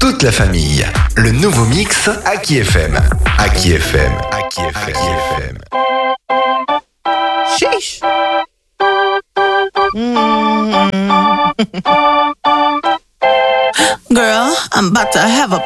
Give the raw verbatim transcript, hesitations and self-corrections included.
toute la famille. Le nouveau mix Aki F M. Aki F M. Aki F M. Aki F M. Sheesh. Mm. Girl, I'm about to have a